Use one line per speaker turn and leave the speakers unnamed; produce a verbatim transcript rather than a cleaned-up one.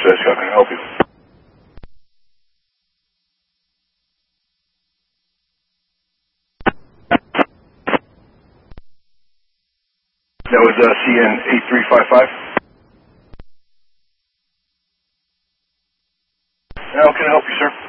Dispatch, how can I help you? That was uh, C N eight three five five. How can I help you, sir?